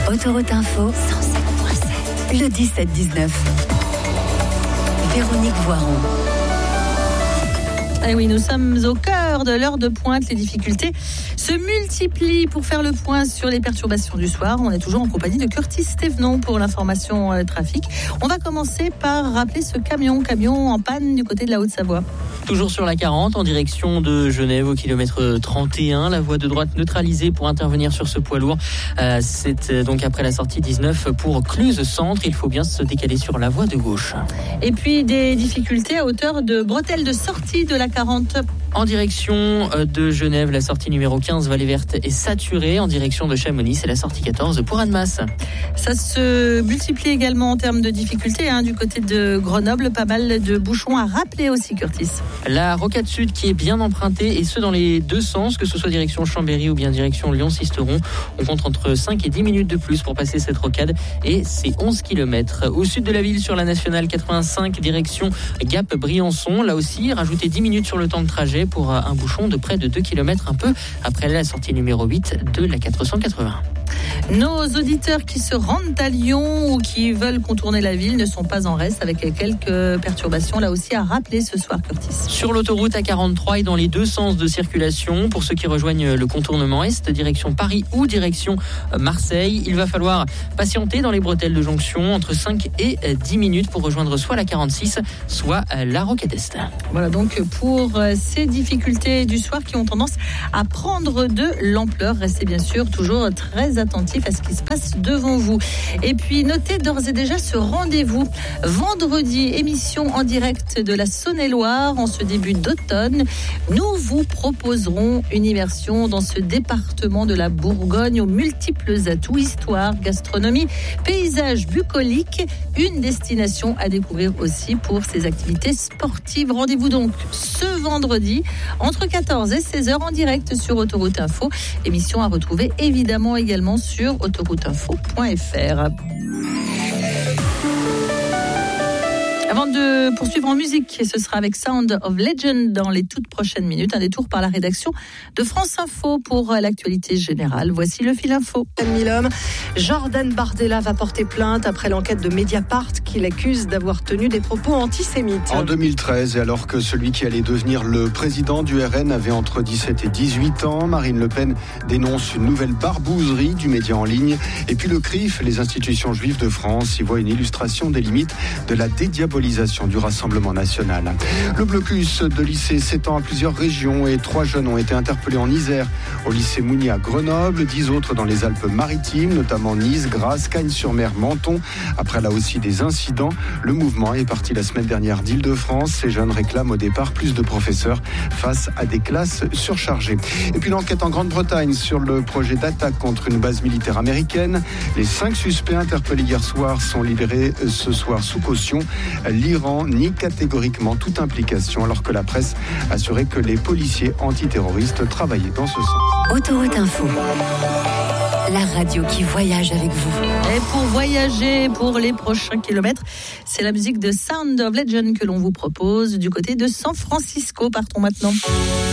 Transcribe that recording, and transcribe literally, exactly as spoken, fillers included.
Autoroute Info, cent sept virgule sept. Le dix-sept dix-neuf. Véronique Voiron. Eh oui, nous sommes au cœur de l'heure de pointe. Les difficultés se multiplient pour faire le point sur les perturbations du soir. On est toujours en compagnie de Curtis Thévenon pour l'information euh, trafic. On va commencer par rappeler ce camion, camion en panne du côté de la Haute-Savoie. Toujours sur la quarante, en direction de Genève, au kilomètre trente et un. La voie de droite neutralisée pour intervenir sur ce poids lourd. Euh, c'est donc après la sortie dix-neuf pour Cluse Centre. Il faut bien se décaler sur la voie de gauche. Et puis des difficultés à hauteur de bretelles de sortie de la quarante. En direction de Genève, la sortie numéro quinze, Vallée Verte, est saturée. En direction de Chamonix, c'est la sortie quatorze pour Annemasse. Ça se multiplie également en termes de difficultés. Hein, du côté de Grenoble, pas mal de bouchons à rappeler aussi, Curtis. La rocade sud qui est bien empruntée, et ce dans les deux sens, que ce soit direction Chambéry ou bien direction Lyon-Sisteron. On compte entre cinq et dix minutes de plus pour passer cette rocade, et c'est onze kilomètres. Au sud de la ville, sur la nationale quatre-vingt-cinq, direction Gap-Briançon. Là aussi, rajoutez dix minutes sur le temps de trajet pour un bouchon de près de deux kilomètres, un peu après la sortie numéro huit de la quatre cent quatre-vingts. Nos auditeurs qui se rendent à Lyon ou qui veulent contourner la ville ne sont pas en reste, avec quelques perturbations là aussi à rappeler ce soir, Curtis. Sur l'autoroute A quarante-trois et dans les deux sens de circulation, pour ceux qui rejoignent le contournement Est, direction Paris ou direction Marseille, il va falloir patienter dans les bretelles de jonction entre cinq et dix minutes pour rejoindre soit la quarante-six, soit la Rocade Est. Voilà donc pour ces difficultés du soir qui ont tendance à prendre de l'ampleur. Restez bien sûr toujours très attentifs à ce qui se passe devant vous. Et puis notez d'ores et déjà ce rendez-vous vendredi, émission en direct de la Saône-et-Loire en ce début d'automne. Nous vous proposerons une immersion dans ce département de la Bourgogne aux multiples atouts, histoire, gastronomie, paysages bucoliques, une destination à découvrir aussi pour ses activités sportives. Rendez-vous donc ce vendredi entre quatorze et seize heures en direct sur Autoroute Info. Émission à retrouver évidemment également sur autoroute info point f r. Avant de poursuivre en musique, ce sera avec Sound of Legend dans les toutes prochaines minutes. Un détour par la rédaction de France Info pour l'actualité générale. Voici le fil info. Milhomme, Jordan Bardella va porter plainte après l'enquête de Mediapart qui l'accuse d'avoir tenu des propos antisémites. En deux mille treize, et alors que celui qui allait devenir le président du R N avait entre dix-sept et dix-huit ans, Marine Le Pen dénonce une nouvelle barbouzerie du média en ligne. Et puis le C R I F, les institutions juives de France, y voit une illustration des limites de la dédiabolisation du Rassemblement national. Le blocus de lycée s'étend à plusieurs régions et trois jeunes ont été interpellés en Isère, au lycée Mounier à Grenoble, dix autres dans les Alpes-Maritimes, notamment Nice, Grasse, Cagnes-sur-Mer, Menton. Après là aussi des incidents, le mouvement est parti la semaine dernière d'Île-de-France. Ces jeunes réclament au départ plus de professeurs face à des classes surchargées. Et puis l'enquête en Grande-Bretagne sur le projet d'attaque contre une base militaire américaine. Les cinq suspects interpellés hier soir sont libérés ce soir sous caution. L'Iran nie catégoriquement toute implication, alors que la presse assurait que les policiers antiterroristes travaillaient dans ce sens. Autoroute Info, la radio qui voyage avec vous. Et pour voyager pour les prochains kilomètres, c'est la musique de Sound of Legend que l'on vous propose du côté de San Francisco. Partons maintenant.